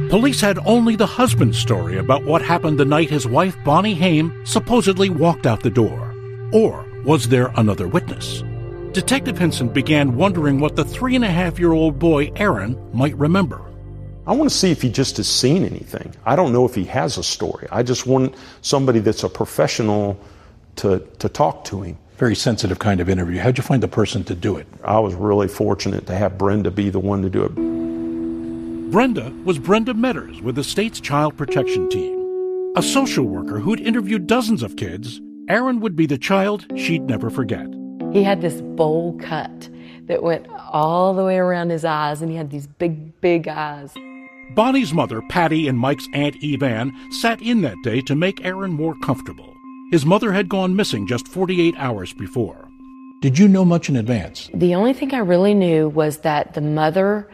Police had only the husband's story about what happened the night his wife, Bonnie Haim, supposedly walked out the door. Or was there another witness? Detective Hinson began wondering what the 3.5-year-old boy, Aaron, might remember. I want to see if he just has seen anything. I don't know if he has a story. I just want somebody that's a professional to talk to him. Very sensitive kind of interview. How'd you find the person to do it? I was really fortunate to have Brenda be the one to do it. Brenda was Brenda Metters with the state's child protection team. A social worker who'd interviewed dozens of kids, Aaron would be the child she'd never forget. He had this bowl cut that went all the way around his eyes, and he had these big, big eyes. Bonnie's mother, Patty, and Mike's Aunt Evan sat in that day to make Aaron more comfortable. His mother had gone missing just 48 hours before. Did you know much in advance? The only thing I really knew was that the mother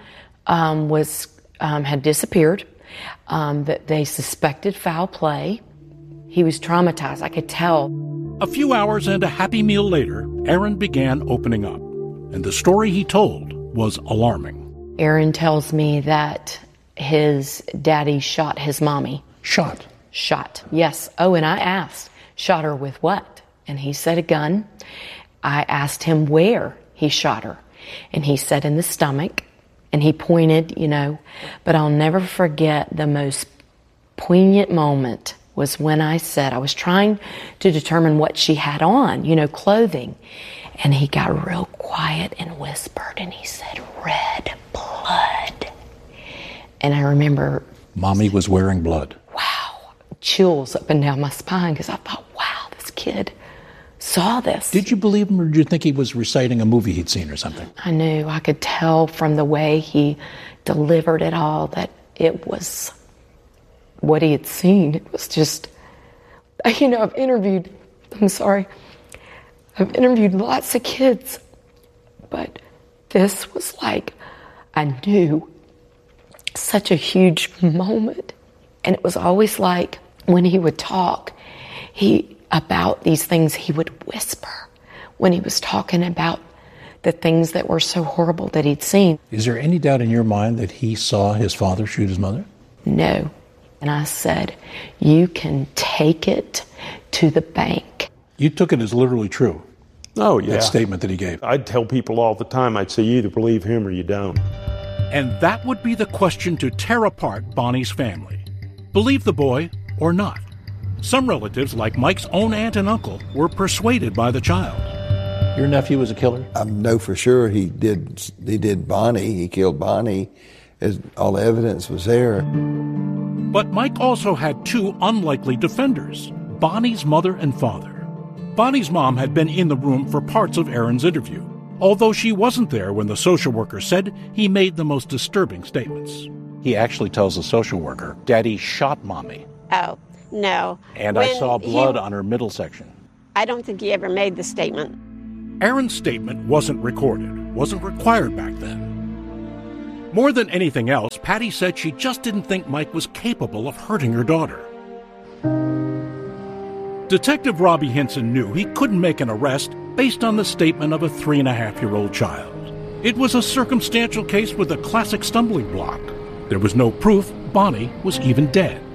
had disappeared, that they suspected foul play. He was traumatized, I could tell. A few hours and a Happy Meal later, Aaron began opening up, and the story he told was alarming. Aaron tells me that his daddy shot his mommy. Shot? Shot, yes. Oh, and I asked, shot her with what? And he said a gun. I asked him where he shot her, and he said in the stomach, and he pointed, but I'll never forget the most poignant moment was when I said, I was trying to determine what she had on, clothing. And he got real quiet and whispered, and he said, red blood. And I remember... Mommy was wearing blood. Wow. Chills up and down my spine, because I thought, wow, this kid saw this. Did you believe him, or did you think he was reciting a movie he'd seen or something? I knew. I could tell from the way he delivered it all that it was what he had seen. It was just, I've interviewed lots of kids, but this was like, I knew, such a huge moment. And it was always like when he would talk, about these things, he would whisper when he was talking about the things that were so horrible that he'd seen. Is there any doubt in your mind that he saw his father shoot his mother? No. And I said, you can take it to the bank. You took it as literally true. Oh, yeah. That statement that he gave. I'd tell people all the time, I'd say, you either believe him or you don't. And that would be the question to tear apart Bonnie's family. Believe the boy or not? Some relatives, like Mike's own aunt and uncle, were persuaded by the child. Your nephew was a killer? I know for sure he did Bonnie. He killed Bonnie, as all the evidence was there. But Mike also had two unlikely defenders, Bonnie's mother and father. Bonnie's mom had been in the room for parts of Aaron's interview, although she wasn't there when the social worker said he made the most disturbing statements. He actually tells the social worker, Daddy shot Mommy. Oh, no. And I saw blood on her middle section. I don't think he ever made the statement. Aaron's statement wasn't recorded, wasn't required back then. More than anything else, Patty said she just didn't think Mike was capable of hurting her daughter. Detective Robbie Hinson knew he couldn't make an arrest based on the statement of a 3.5-year-old child. It was a circumstantial case with a classic stumbling block. There was no proof Bonnie was even dead.